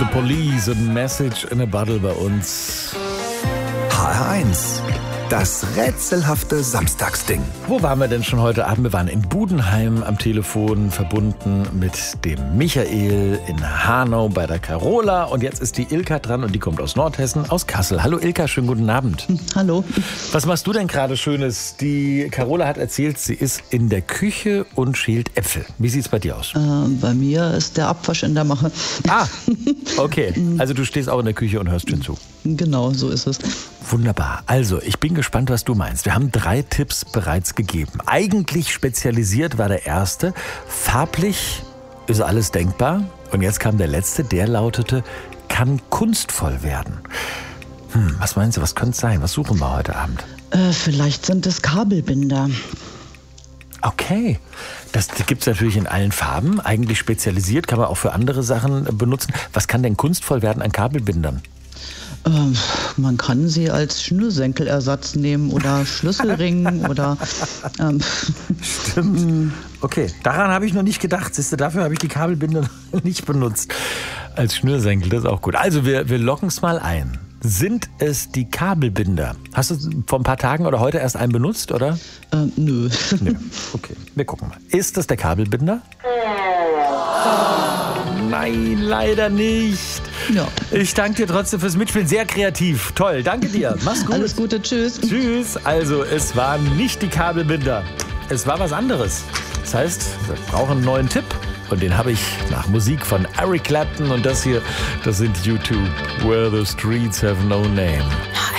The Police und Message in a Bottle bei uns. HR1, das rätselhafte Samstagsding. Wo waren wir denn schon heute Abend? Wir waren in Budenheim am Telefon, verbunden mit dem Michael in Hanau bei der Carola. Und jetzt ist die Ilka dran und die kommt aus Nordhessen, aus Kassel. Hallo Ilka, schönen guten Abend. Hallo. Was machst du denn gerade Schönes? Die Carola hat erzählt, sie ist in der Küche und schält Äpfel. Wie sieht's bei dir aus? Bei mir ist der Abwasch in der Mache. Ah, okay. Also du stehst auch in der Küche und hörst schön zu. Genau, so ist es. Wunderbar. Also, ich bin gespannt, was du meinst. Wir haben 3 Tipps bereits gegeben. Eigentlich spezialisiert war der erste. Farblich ist alles denkbar. Und jetzt kam der letzte, der lautete, kann kunstvoll werden. Was meinst du, was könnte es sein? Was suchen wir heute Abend? Vielleicht sind es Kabelbinder. Okay, das gibt es natürlich in allen Farben. Eigentlich spezialisiert, kann man auch für andere Sachen benutzen. Was kann denn kunstvoll werden an Kabelbindern? Man kann sie als Schnürsenkelersatz nehmen oder Schlüsselring oder... Stimmt. Okay, daran habe ich noch nicht gedacht. Siehst du, dafür habe ich die Kabelbinder nicht benutzt. Als Schnürsenkel, das ist auch gut. Also wir locken es mal ein. Sind es die Kabelbinder? Hast du vor ein paar Tagen oder heute erst einen benutzt, oder? Nö. Ja, okay, wir gucken mal. Ist das der Kabelbinder? Nein, leider nicht. Ja. Ich danke dir trotzdem fürs Mitspielen. Sehr kreativ. Toll, danke dir. Mach's gut. Alles Gute, tschüss. Tschüss. Also, es waren nicht die Kabelbinder. Es war was anderes. Das heißt, wir brauchen einen neuen Tipp. Und den habe ich nach Musik von Eric Clapton. Und das hier, das sind U2. Where the Streets Have No Name.